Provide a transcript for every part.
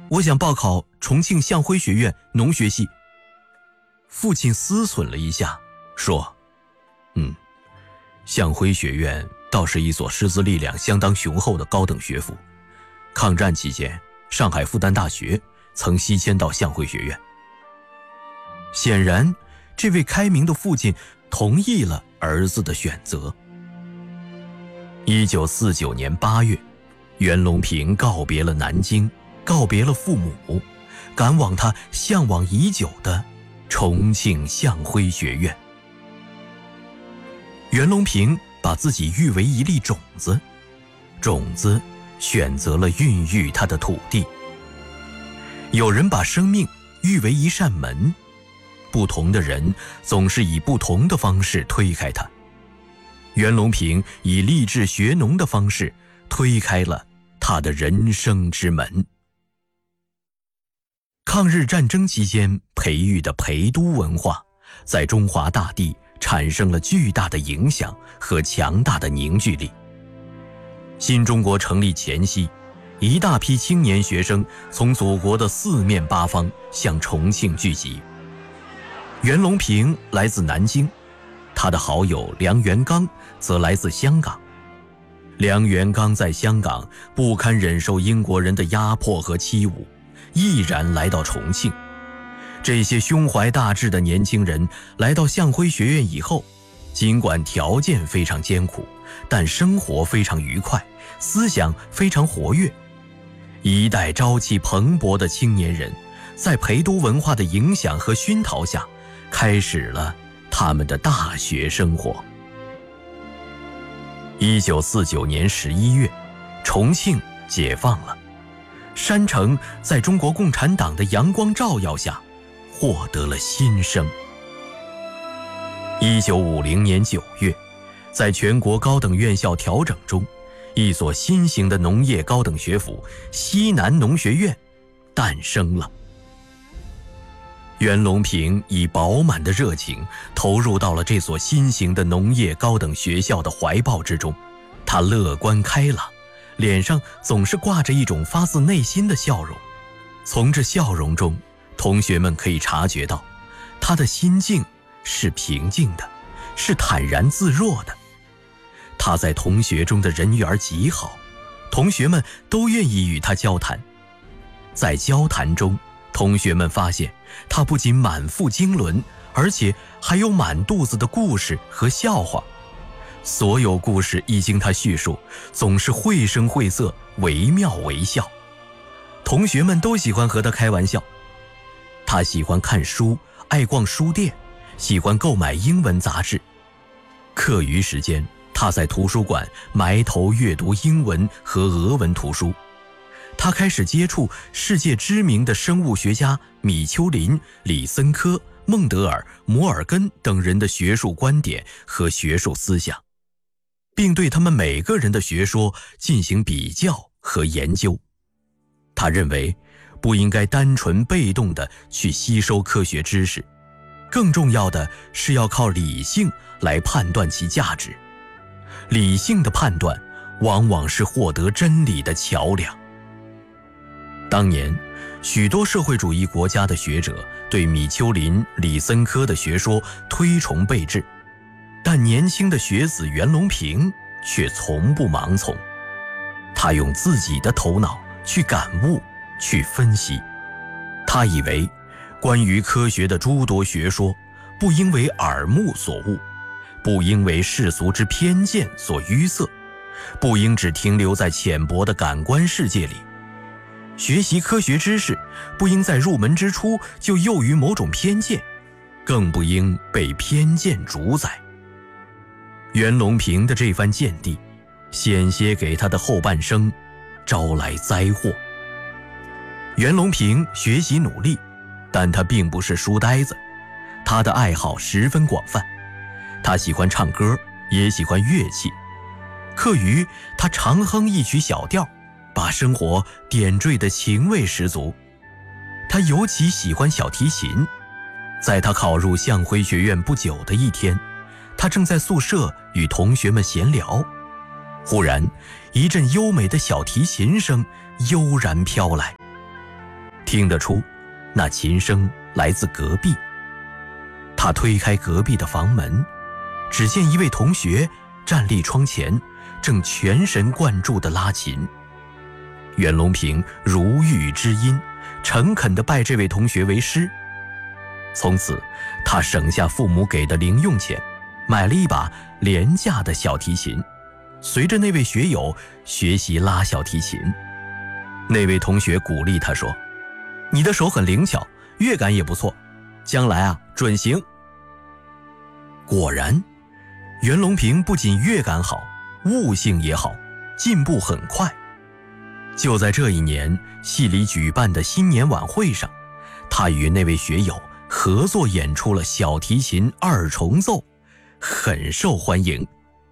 我想报考重庆向辉学院农学系。父亲思忖了一下，说：向辉学院倒是一所师资力量相当雄厚的高等学府。抗战期间，上海复旦大学曾西迁到向辉学院。显然，这位开明的父亲同意了儿子的选择。1949年8月，袁隆平告别了南京，告别了父母，赶往他向往已久的重庆向辉学院。袁隆平把自己誉为一粒种子，种子选择了孕育它的土地。有人把生命誉为一扇门，不同的人总是以不同的方式推开它。袁隆平以立志学农的方式推开了他的人生之门。抗日战争期间培育的陪都文化，在中华大地产生了巨大的影响和强大的凝聚力。新中国成立前夕，一大批青年学生从祖国的四面八方向重庆聚集。袁隆平来自南京，他的好友梁元刚则来自香港。梁元刚在香港不堪忍受英国人的压迫和欺侮，毅然来到重庆。这些胸怀大志的年轻人来到向辉学院以后，尽管条件非常艰苦，但生活非常愉快，思想非常活跃。一代朝气蓬勃的青年人，在陪都文化的影响和熏陶下，开始了他们的大学生活。1949年11月，重庆解放了，山城在中国共产党的阳光照耀下获得了新生。1950年9月，在全国高等院校调整中，一所新型的农业高等学府西南农学院诞生了。袁隆平以饱满的热情投入到了这所新型的农业高等学校的怀抱之中，他乐观开朗，脸上总是挂着一种发自内心的笑容。从这笑容中，同学们可以察觉到，他的心境是平静的，是坦然自若的。他在同学中的人缘极好，同学们都愿意与他交谈。在交谈中，同学们发现他不仅满腹经纶，而且还有满肚子的故事和笑话。所有故事一经他叙述，总是绘声绘色，惟妙惟肖。同学们都喜欢和他开玩笑。他喜欢看书，爱逛书店，喜欢购买英文杂志。课余时间，他在图书馆埋头阅读英文和俄文图书。他开始接触世界知名的生物学家米丘林、李森科、孟德尔、摩尔根等人的学术观点和学术思想，并对他们每个人的学说进行比较和研究。他认为，不应该单纯被动地去吸收科学知识，更重要的是要靠理性来判断其价值。理性的判断往往是获得真理的桥梁。当年，许多社会主义国家的学者对米丘林、李森科的学说推崇备至，但年轻的学子袁隆平却从不盲从。他用自己的头脑去感悟，去分析。他以为，关于科学的诸多学说，不应为耳目所误，不应为世俗之偏见所淤塞，不应只停留在浅薄的感官世界里。学习科学知识，不应在入门之初就囿于某种偏见，更不应被偏见主宰。袁隆平的这番见地，险些给他的后半生招来灾祸。袁隆平学习努力，但他并不是书呆子，他的爱好十分广泛。他喜欢唱歌，也喜欢乐器。课余，他常哼一曲小调，把生活点缀得情味十足。他尤其喜欢小提琴。在他考入向辉学院不久的一天，他正在宿舍与同学们闲聊，忽然一阵优美的小提琴声悠然飘来。 听得出那琴声来自隔壁。他推开隔壁的房门，只见一位同学站立窗前，正全神贯注地拉琴。袁隆平如遇知音，诚恳地拜这位同学为师。从此他省下父母给的零用钱，买了一把廉价的小提琴，随着那位学友学习拉小提琴。那位同学鼓励他说：“你的手很灵巧，乐感也不错，将来准行。”果然，袁隆平不仅乐感好，悟性也好，进步很快。就在这一年系里举办的新年晚会上，他与那位学友合作演出了小提琴二重奏，很受欢迎。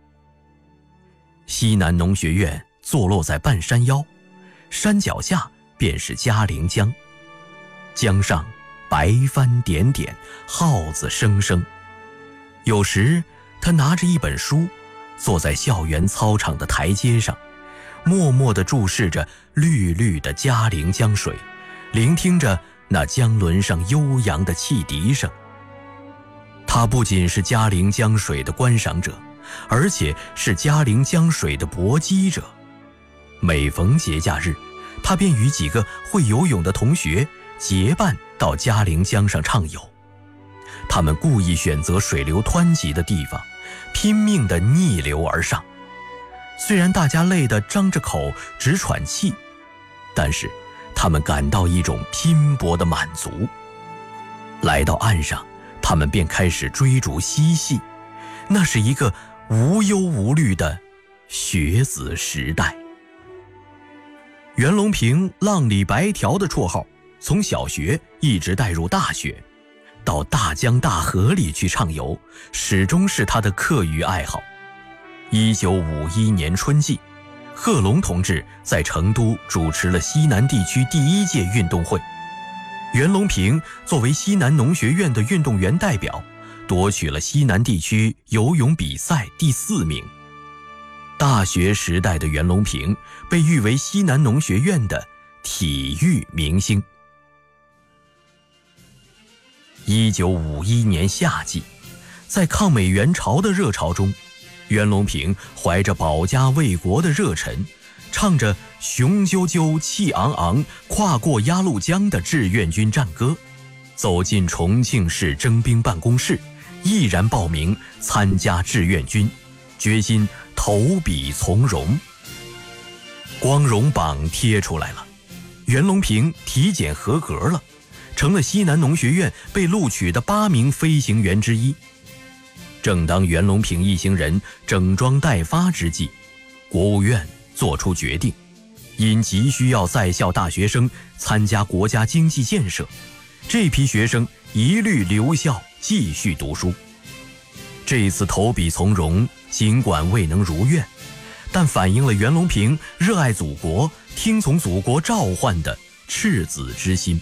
西南农学院坐落在半山腰，山脚下便是嘉陵江，江上白帆点点，号子声声。有时他拿着一本书，坐在校园操场的台阶上，默默地注视着绿绿的嘉陵江水，聆听着那江轮上悠扬的汽笛声。他不仅是嘉陵江水的观赏者，而且是嘉陵江水的搏击者。每逢节假日，他便与几个会游泳的同学结伴到嘉陵江上畅游。他们故意选择水流湍急的地方，拼命地逆流而上。虽然大家累得张着口直喘气，但是他们感到一种拼搏的满足。来到岸上，他们便开始追逐嬉戏，那是一个无忧无虑的学子时代。袁隆平浪里白条的绰号，从小学一直带入大学，到大江大河里去畅游，始终是他的课余爱好。1951年春季，贺龙同志在成都主持了西南地区第1届运动会，袁隆平作为西南农学院的运动员代表，夺取了西南地区游泳比赛第4名。大学时代的袁隆平被誉为西南农学院的体育明星。1951年夏季，在抗美援朝的热潮中，袁隆平怀着保家卫国的热忱，唱着雄赳赳气昂昂跨过鸭绿江的志愿军战歌，走进重庆市征兵办公室，毅然报名参加志愿军，决心投笔从戎。光荣榜贴出来了，袁隆平体检合格了，成了西南农学院被录取的8名飞行员之一。正当袁隆平一行人整装待发之际，国务院作出决定，因急需要在校大学生参加国家经济建设，这批学生一律留校继续读书。这次投笔从戎尽管未能如愿，但反映了袁隆平热爱祖国、听从祖国召唤的赤子之心。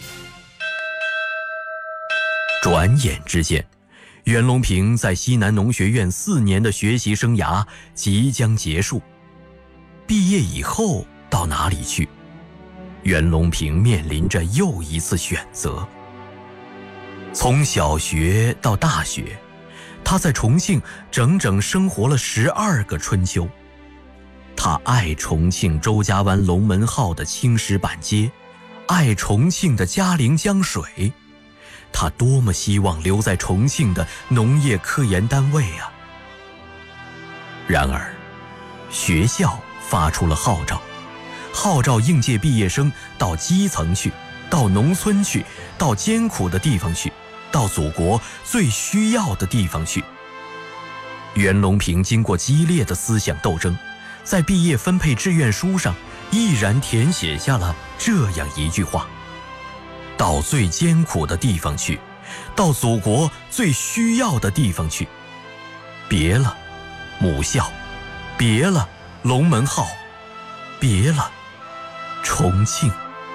转眼之间，袁隆平在西南农学院4年的学习生涯即将结束。毕业以后到哪里去？袁隆平面临着又一次选择。从小学到大学，他在重庆整整生活了12个春秋。他爱重庆周家湾龙门号的青石板街，爱重庆的嘉陵江水。他多么希望留在重庆的农业科研单位啊！然而，学校发出了号召，号召应届毕业生到基层去，到农村去，到艰苦的地方去，到祖国最需要的地方去。袁隆平经过激烈的思想斗争，在毕业分配志愿书上毅然填写下了这样一句话：到最艰苦的地方去，到祖国最需要的地方去。别了母校，别了龙门号，别了重庆。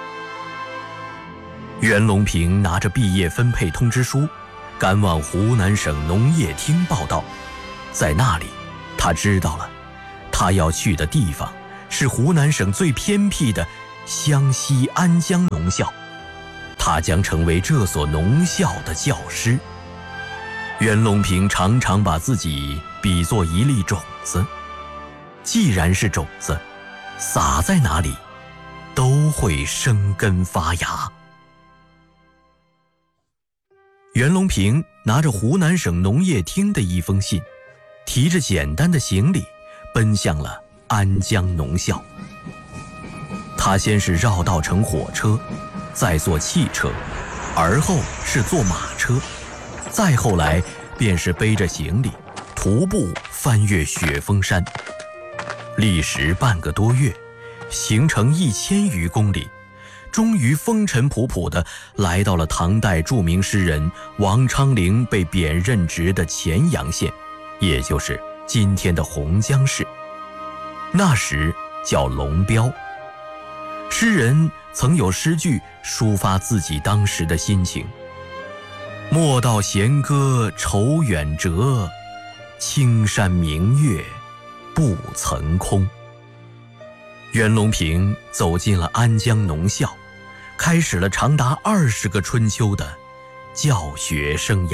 袁隆平拿着毕业分配通知书，赶往湖南省农业厅报到。在那里，他知道了，他要去的地方是湖南省最偏僻的湘西安江农校。 他将成为这所农校的教师。袁隆平常常把自己比作一粒种子，既然是种子，撒在哪里都会生根发芽。袁隆平拿着湖南省农业厅的一封信，提着简单的行李，奔向了安江农校。他先是绕道乘火车，再坐汽车，而后是坐马车，再后来便是背着行李徒步翻越雪峰山，历时半个多月，行程1000余公里，终于风尘仆仆地来到了唐代著名诗人王昌龄被贬任职的乾阳县，也就是今天的洪江市，那时叫龙标。诗人曾有诗句抒发自己当时的心情：莫道弦歌愁远折，青山明月不曾空。袁隆平走进了安江农校，开始了长达20个春秋的教学生涯。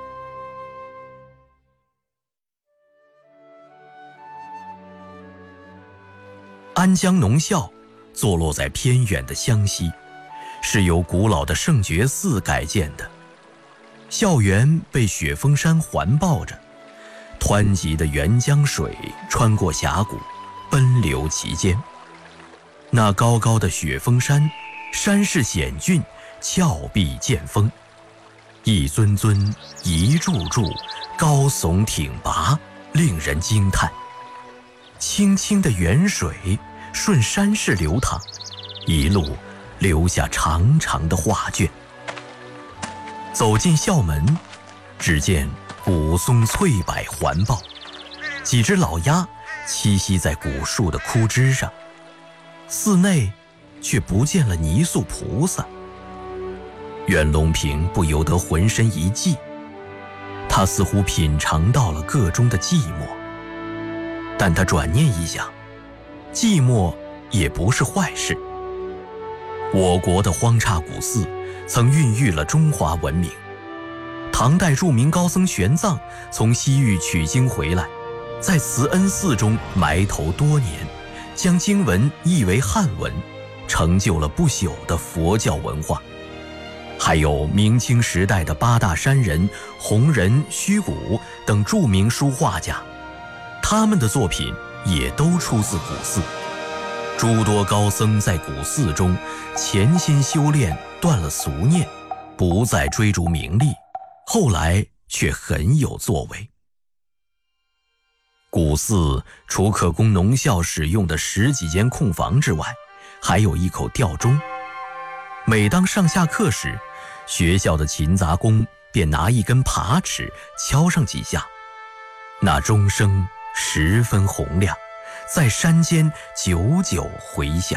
安江农校坐落在偏远的湘西，是由古老的圣觉寺改建的。校园被雪峰山环抱着，湍急的沅江水穿过峡谷，奔流其间。那高高的雪峰山，山势险峻，峭壁见峰，一尊尊，一柱柱，高耸挺拔，令人惊叹。清清的沅水顺山势流淌，一路留下长长的画卷。走进校门，只见古松翠柏环抱，几只老鸭栖息在古树的枯枝上，寺内却不见了泥塑菩萨。袁隆平不由得浑身一悸，他似乎品尝到了个中的寂寞，但他转念一想，寂寞也不是坏事。我国的荒刹古寺曾孕育了中华文明。唐代著名高僧玄奘从西域取经回来，在慈恩寺中埋头多年，将经文译为汉文，成就了不朽的佛教文化。还有明清时代的8大山人弘仁、虚谷等著名书画家，他们的作品也都出自古寺。诸多高僧在古寺中潜心修炼，断了俗念，不再追逐名利，后来却很有作为。古寺除可供农校使用的10几间空房之外，还有一口吊钟。每当上下课时，学校的勤杂工便拿一根爬尺敲上几下，那钟声十分洪亮，在山间久久回响。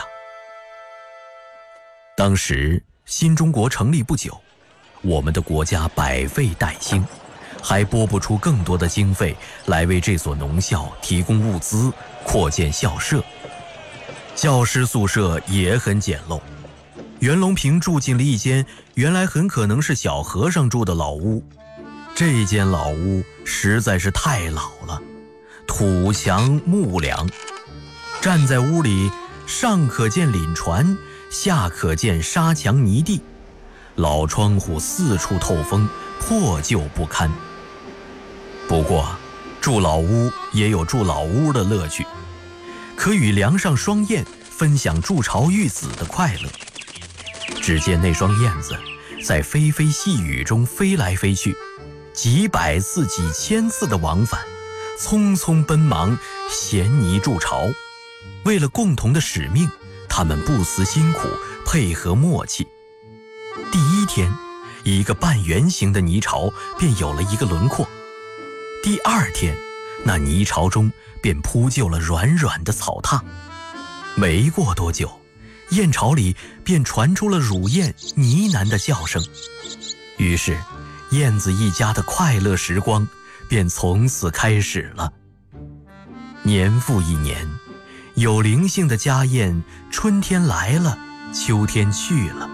当时新中国成立不久，我们的国家百废待兴，还拨不出更多的经费来为这所农校提供物资，扩建校舍。教师宿舍也很简陋，袁隆平住进了一间原来很可能是小和尚住的老屋。这间老屋实在是太老了，土墙木梁，站在屋里，上可见廪船，下可见沙墙泥地，老窗户四处透风，破旧不堪。不过住老屋也有住老屋的乐趣，可与梁上双燕分享筑巢育子的快乐。只见那双燕子在霏霏细雨中飞来飞去，几百次几千次的往返，匆匆奔忙，衔泥筑巢。为了共同的使命，他们不辞辛苦，配合默契。第一天，一个半圆形的泥巢便有了一个轮廓。第二天，那泥巢中便铺就了软软的草榻。没过多久，燕巢里便传出了乳燕呢喃的叫声。于是燕子一家的快乐时光便从此开始了。年复一年，有灵性的家燕，春天来了，秋天去了。